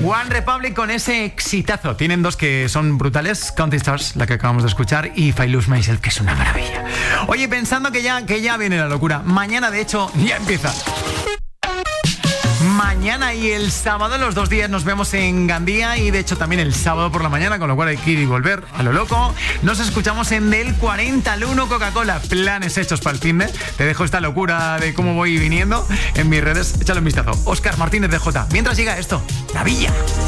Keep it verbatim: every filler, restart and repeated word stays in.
One Republic con ese exitazo. Tienen dos que son brutales, Counting Stars, la que acabamos de escuchar, y If I Lose Myself, que es una maravilla. Oye, pensando que ya, que ya viene la locura, mañana de hecho ya empieza. Mañana y el sábado, los dos días, nos vemos en Gandía y de hecho también el sábado por la mañana, con lo cual hay que ir y volver a lo loco. Nos escuchamos en Del cuarenta al uno Coca-Cola. Planes hechos para el fin de. Te dejo esta locura de cómo voy viniendo en mis redes. Échale un vistazo. Óscar Martínez de J. Mientras llega esto, la Villa.